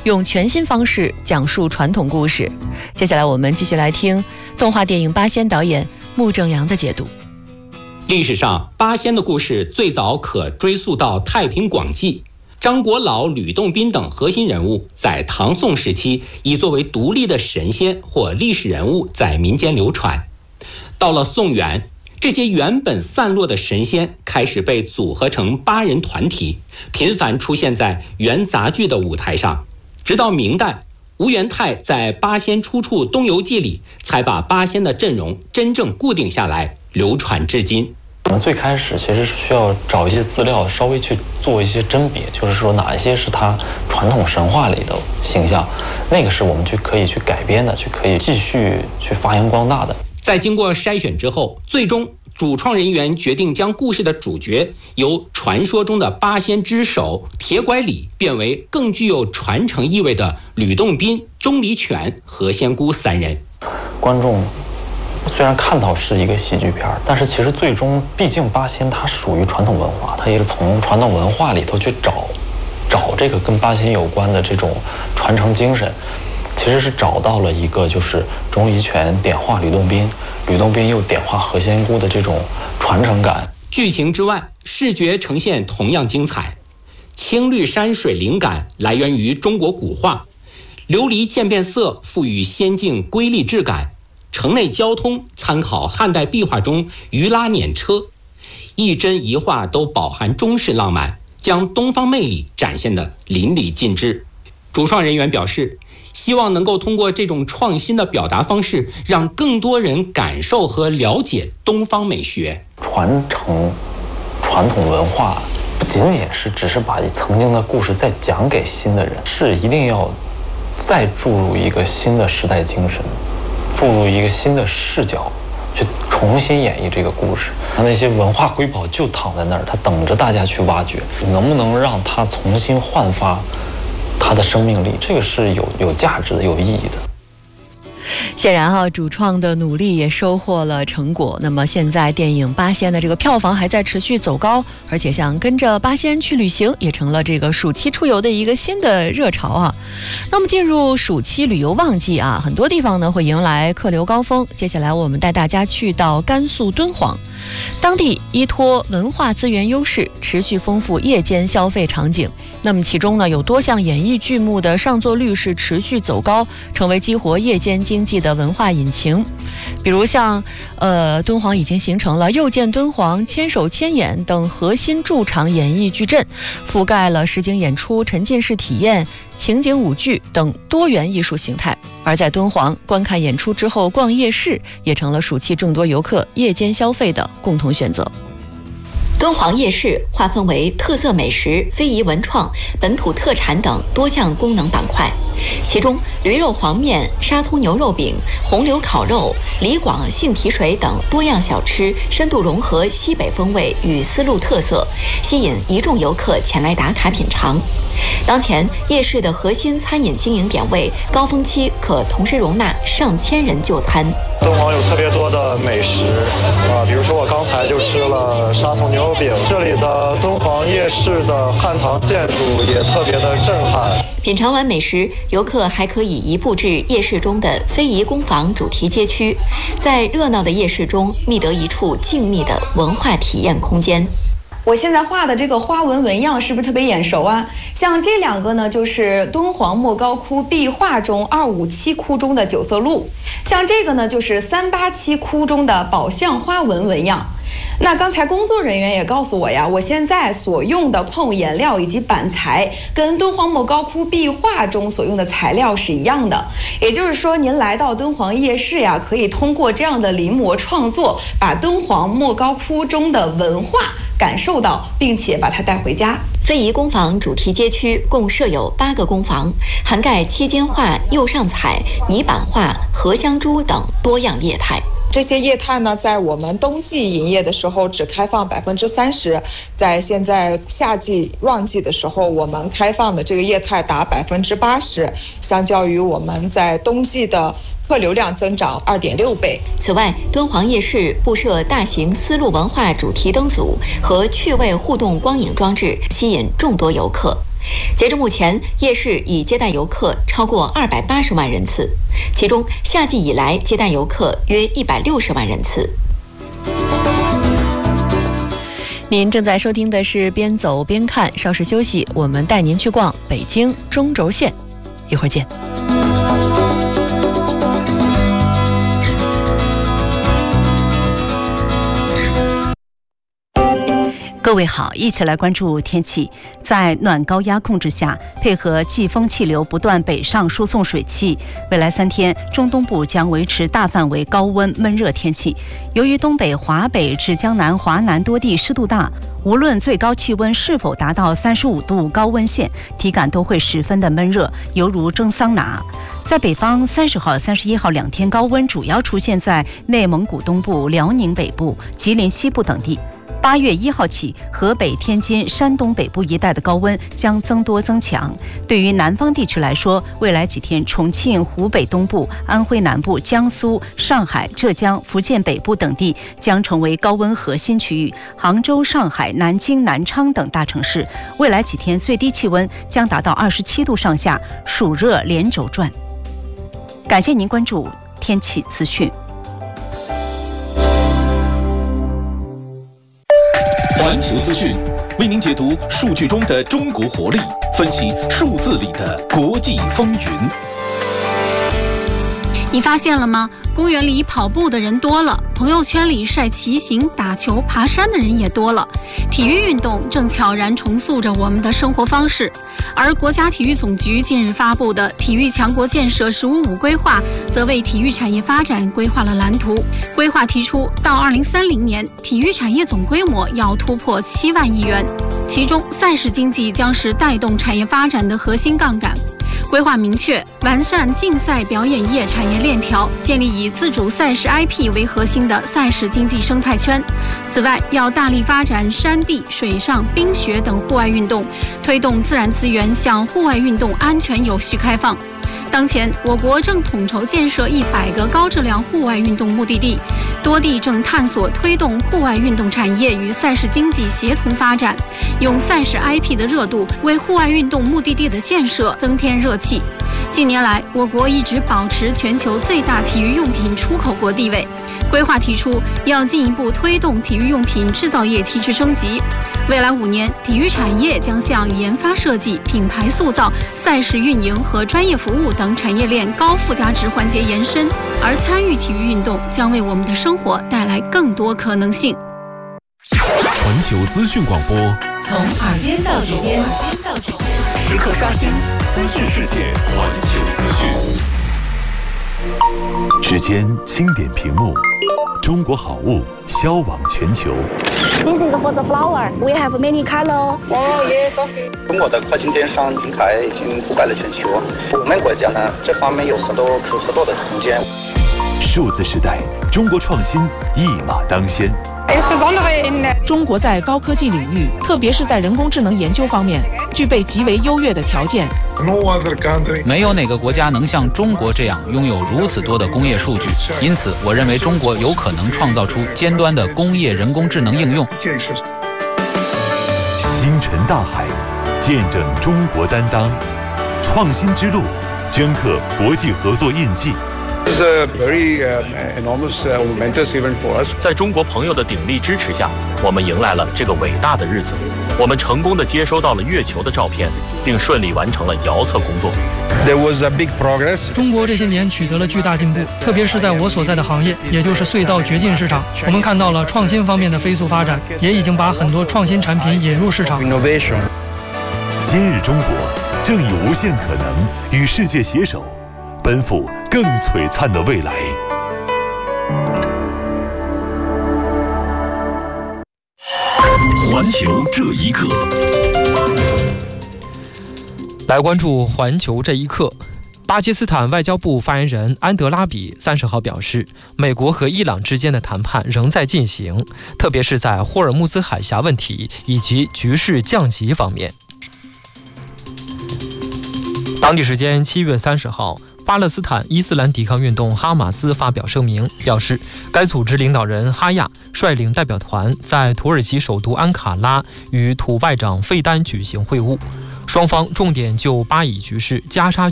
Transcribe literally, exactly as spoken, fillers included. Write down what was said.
用全新方式讲述传统故事。接下来我们继续来听动画电影《八仙》导演穆正阳的解读。 历史上，八仙的故事最早可追溯到太平广记。张国老、吕洞宾等核心人物在唐宋时期已作为独立的神仙或历史人物在民间流传。到了宋元，这些原本散落的神仙开始被组合成八人团体，频繁出现在元杂剧的舞台上。直到明代，吴元泰在《八仙出处东游记》里才把八仙的阵容真正固定下来，流传至今。 我们最开始其实需要找一些资料，稍微去做一些甄别，就是说哪一些是他传统神话里的形象，那个是我们去可以去改编的，去可以继续去发扬光大的。 在经过筛选之后，最终主创人员决定将故事的主角由传说中的八仙之首铁拐李变为更具有传承意味的吕洞宾、钟离权、何仙姑三人。 观众虽然看到是一个喜剧片，但是其实最终毕竟八仙它属于传统文化，它也是从传统文化里头去找找这个跟八仙有关的这种传承精神，其实是找到了一个就是钟离权点化吕洞宾，吕洞宾又点化何仙姑的这种传承感。 剧情之外，视觉呈现同样精彩。青绿山水灵感来源于中国古画，琉璃渐变色赋予仙境瑰丽质感。城内交通参考汉代壁画中鱼拉辇车，一帧一画都饱含中式浪漫，将东方魅力展现得淋漓尽致。主创人员表示，希望能够通过这种创新的表达方式，让更多人感受和了解东方美学。 传承传统文化不仅仅是只是把曾经的故事再讲给新的人，是一定要再注入一个新的时代精神，注入一个新的视角，去重新演绎这个故事。那些文化瑰宝就躺在那儿，它等着大家去挖掘。能不能让它重新焕发它的生命力，这个是有有价值的、有意义的。 显然哈、啊，主创的努力也收获了成果。那么现在电影《八仙》的这个票房还在持续走高，而且像跟着八仙去旅行也成了这个暑期出游的一个新的热潮啊。那么进入暑期旅游旺季啊，很多地方呢会迎来客流高峰。接下来我们带大家去到甘肃敦煌，当地依托文化资源优势，持续丰富夜间消费场景。那么其中呢，有多项演艺剧目的上座率是持续走高，成为激活夜间经济的文化引擎。比如像呃敦煌已经形成了又见敦煌、千手千眼等核心驻场演艺矩阵，覆盖了实景演出、沉浸式体验、情景舞剧等多元艺术形态。而在敦煌观看演出之后逛夜市，也成了暑期众多游客夜间消费的共同选择。 敦煌夜市划分为特色美食、非遗文创、本土特产等多项功能板块，其中驴肉黄面、沙葱牛肉饼、红柳烤肉、李广杏提水等多样小吃深度融合西北风味与丝路特色，吸引一众游客前来打卡品尝。当前夜市的核心餐饮经营点位，高峰期可同时容纳上千人就餐。 敦煌有特别多的美食啊，比如说我刚才就吃了沙葱牛肉饼，这里的敦煌夜市的汉唐建筑也特别的震撼。 品尝完美食，游客还可以移步至夜市中的非遗工坊主题街区，在热闹的夜市中觅得一处静谧的文化体验空间。 我现在画的这个花纹纹样是不是特别眼熟啊？像这两个呢，就是敦煌莫高窟壁画中二五七窟中的九色鹿，像这个呢，就是三八七窟中的宝相花纹纹样。那刚才工作人员也告诉我呀，我现在所用的矿物颜料以及板材跟敦煌莫高窟壁画中所用的材料是一样的，也就是说您来到敦煌夜市呀，可以通过这样的临摹创作，把敦煌莫高窟中的文化感受到，并且把它带回家。 非遗工坊主题街区共设有八个工坊，涵盖切间画、釉上彩、泥板画、荷香珠等多样业态。 这些业态呢，在我们冬季营业的时候只开放百分之三十，在现在夏季旺季的时候，我们开放的这个业态达百分之八十，相较于我们在冬季的客流量增长二点六倍。 此外，敦煌夜市布设大型丝路文化主题灯组和趣味互动光影装置，吸引众多游客。 截至目前，夜市已接待游客超过二百八十万人次，其中夏季以来接待游客约一百六十万人次。 您正在收听的是边走边看，稍事休息，我们带您去逛北京中轴线，一会儿见。 各位好，一起来关注天气。在暖高压控制下，配合季风气流不断北上输送水汽，未来三天中东部将维持大范围高温闷热天气。由于东北、华北至江南、华南多地湿度大，无论最高气温是否达到三十五度高温线，体感都会十分的闷热，犹如蒸桑拿。在北方，三十号、三十一号两天高温主要出现在内蒙古东部、辽宁北部、吉林西部等地。八月一号起，河北、天津、山东北部一带的高温将增多增强。对于南方地区来说，未来几天，重庆、湖北东部、安徽南部、江苏、上海、浙江、福建北部等地将成为高温核心区域。杭州、上海、南京、南昌等大城市，未来几天最低气温将达到二十七度上下，暑热连轴转。感谢您关注天气资讯。 环球资讯为您解读数据中的中国活力，分析数字里的国际风云。 你发现了吗？公园里跑步的人多了，朋友圈里晒骑行、打球、爬山的人也多了。体育运动正悄然重塑着我们的生活方式。而国家体育总局近日发布的《体育强国建设“十五五”规划》，则为体育产业发展规划了蓝图。规划提出，到二零三零年，体育产业总规模要突破七万亿元，其中赛事经济将是带动产业发展的核心杠杆。规划明确，完善竞赛表演业产业链条，建立以自主赛事 I P 为核心的赛事经济生态圈。此外，要大力发展山地、水上、冰雪等户外运动，推动自然资源向户外运动安全有序开放。当前，我国正统筹建设一百个高质量户外运动目的地，多地正探索推动户外运动产业与赛事经济协同发展，用赛事 I P 的热度为户外运动目的地的建设增添热气。近年来，我国一直保持全球最大体育用品出口国地位。规划提出，要进一步推动体育用品制造业提质升级。未来五年，体育产业将向研发设计、品牌塑造、赛事运营和专业服务等产业链高附加值环节延伸，而参与体育运动将为我们的生活带来更多可能性。 环球资讯广播， 从耳边到指尖，时刻刷新资讯世界。 环球资讯， 指尖轻点屏幕，中国好物销往全球。 This is for the flower. We have many color. Oh yes, okay. 中国的跨境电商平台已经覆盖了全球，我们国家呢这方面有很多可合作的空间。 数字时代，中国创新一马当先。 中国在高科技领域，特别是在人工智能研究方面，具备极为优越的条件。 没有哪个国家能像中国这样拥有如此多的工业数据，因此我认为中国有可能创造出尖端的工业人工智能应用。 星辰大海，见证中国担当，创新之路，镌刻国际合作印记。 This is a very uh, enormous, uh, momentous event for us. 在中国朋友的鼎力支持下，我们迎来了这个伟大的日子。我们成功地接收到了月球的照片，并顺利完成了遥测工作。 There was a big progress. 中国这些年取得了巨大进步，特别是在我所在的行业，也就是隧道掘进市场，我们看到了创新方面的飞速发展，也已经把很多创新产品引入市场。 Innovation. 今日中国正以无限可能与世界携手，奔赴更璀璨的未来。 环球这一刻， 来关注环球这一刻。巴基斯坦外交部发言人安德拉比三十号表示，美国和伊朗之间的谈判仍在进行，特别是在霍尔木兹海峡问题以及局势降级方面。当地时间七月三十号，巴勒斯坦伊斯兰抵抗运动哈马斯发表声明，表示该组织领导人哈亚率领代表团在土耳其首都安卡拉与土外长费丹举行会晤。 双方重点就巴以局势、加沙